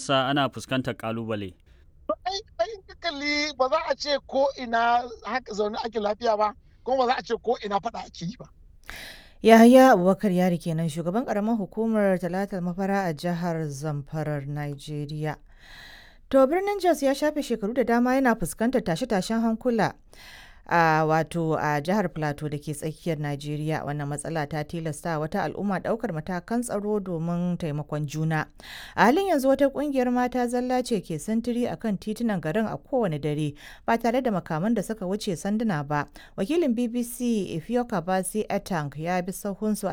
sa ana fuskantar ƙalubale. Ai in ka kalli ba za a ce ko ina haka zaune ake lafiya ba, kuma ba za a ce ko ina faɗa ake yi ba. Yahaya Abubakar Yari kenan shugaban karamar hukumar Talatal Mafara a jihar Zamfarar Najeriya. To birnin Jos ya shafe shekaru da dama yana fuskantar tashe-tashen hankula a jihar Plateau da ke tsakiyar Najeriya. Wannan matsala ta tilasta wata al'umma daukar matakan tsaro domin taimakon juna. A halin yanzu wata kungiyar mata zalla ce ke sintiri akan titunan garin a kowane dare ba tare da makaman da suka wuce sanduna ba. Wakilin BBC Ifyoka Basi Etang ya bi sahunsu